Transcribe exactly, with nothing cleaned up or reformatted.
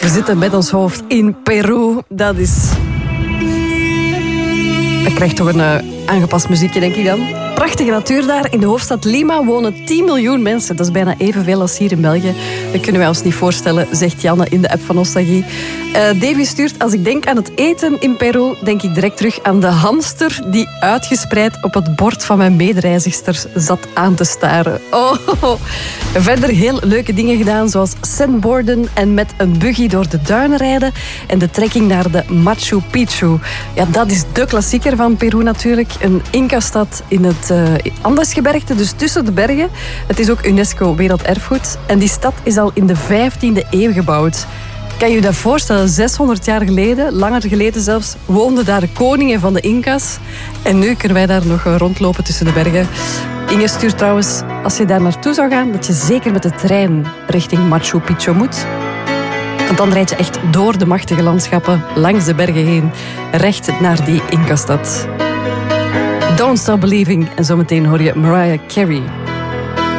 We zitten met ons hoofd in Peru. Dat is... Dat krijgt toch een uh, aangepast muziekje, denk ik dan. Prachtige natuur daar. In de hoofdstad Lima wonen tien miljoen mensen. Dat is bijna evenveel als hier in België. Dat kunnen wij ons niet voorstellen, zegt Janne in de app van Nostalgie. Uh, Davy stuurt, als ik denk aan het eten in Peru, denk ik direct terug aan de hamster die uitgespreid op het bord van mijn medereizigster zat aan te staren. Oh. Verder heel leuke dingen gedaan, zoals sandboarden en met een buggy door de duinen rijden en de trekking naar de Machu Picchu. Ja, dat is de klassieker van Peru natuurlijk. Een Inca-stad in het uh, Andesgebergte, dus tussen de bergen. Het is ook UNESCO Werelderfgoed. En die stad is al in de vijftiende eeuw gebouwd. Kan je je dat voorstellen? zeshonderd jaar geleden, langer geleden zelfs, woonden daar de koningen van de Inca's. En nu kunnen wij daar nog rondlopen tussen de bergen. Inge stuurt trouwens, als je daar naartoe zou gaan, dat je zeker met de trein richting Machu Picchu moet. Want dan rijd je echt door de machtige landschappen, langs de bergen heen, recht naar die Inca-stad. Don't Stop Believing. En zometeen hoor je Mariah Carey.